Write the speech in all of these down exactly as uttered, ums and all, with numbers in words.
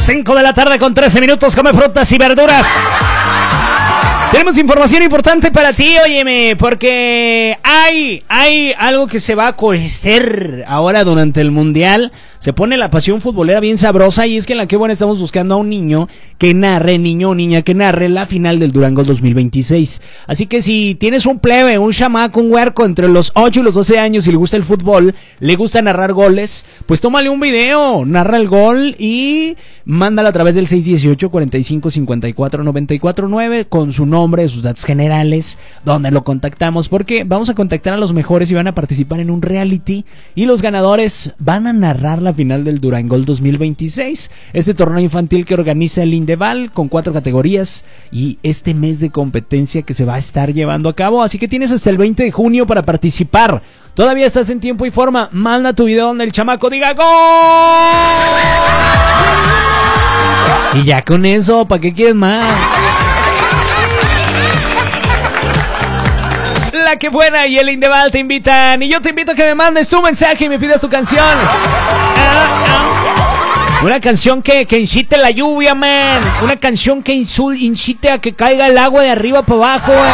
cinco de la tarde con trece minutos, come frutas y verduras. Tenemos información importante para ti, óyeme, porque hay, hay algo que se va a conocer ahora durante el Mundial. Se pone la pasión futbolera bien sabrosa y es que en la que bueno estamos buscando a un niño que narre, niño o niña que narre la final del Durango dos mil veintiséis. Así que si tienes un plebe, un chamaco, un huerco entre los ocho y los doce años y le gusta el fútbol, le gusta narrar goles, pues tómale un video, narra el gol y mándalo a través del seis dieciocho, cuarenta y cinco, cincuenta y cuatro, noventa y cuatro nueve con su nombre, sus datos generales, donde lo contactamos, porque vamos a contactar a los mejores y van a participar en un reality y los ganadores van a narrar la final del Durango dos mil veintiséis, este torneo infantil que organiza el Indeval con cuatro categorías y este mes de competencia que se va a estar llevando a cabo, así que tienes hasta el veinte de junio para participar. Todavía estás en tiempo y forma, manda tu video donde el chamaco diga ¡gol! Y ya con eso, ¿para qué quieres más? La que buena y el Indeval te invitan. Y yo te invito a que me mandes tu mensaje y me pidas tu canción. Ah, ah. Una canción que, que incite la lluvia, man. Una canción que insul, incite a que caiga el agua de arriba para abajo, eh.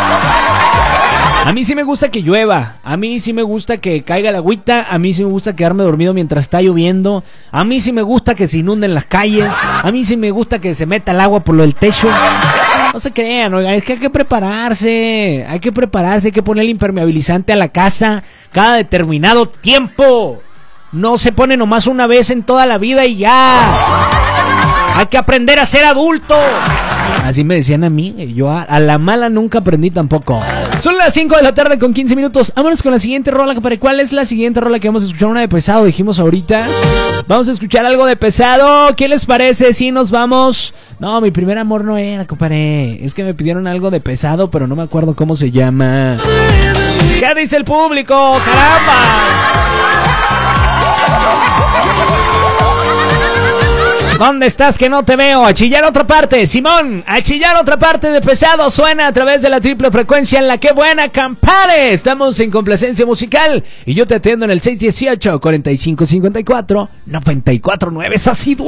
A mí sí me gusta que llueva. A mí sí me gusta que caiga la agüita. A mí sí me gusta quedarme dormido mientras está lloviendo. A mí sí me gusta que se inunden las calles. A mí sí me gusta que se meta el agua por lo del techo. No se crean, oigan, es que hay que prepararse, hay que prepararse, hay que poner el impermeabilizante a la casa cada determinado tiempo. No se pone nomás una vez en toda la vida y ya. Hay que aprender a ser adulto. Así me decían a mí, yo a, a la mala nunca aprendí tampoco. Son las cinco de la tarde con quince minutos. Vámonos con la siguiente rola. ¿Cuál es la siguiente rola que vamos a escuchar? Una de Pesado, dijimos ahorita. Vamos a escuchar algo de Pesado. ¿Qué les parece si nos vamos? No, mi primer amor no era, compadre. Es que me pidieron algo de Pesado, pero no me acuerdo cómo se llama. ¿Qué dice el público? ¡Caramba! ¿Dónde estás que no te veo? A chillar otra parte, Simón, a chillar otra parte de Pesado suena a través de la triple frecuencia en la que buena campare. Estamos en complacencia musical y yo te atiendo en el seis dieciocho, cuarenta y cinco, cincuenta y cuatro, noventa y cuatro nueve. Es así.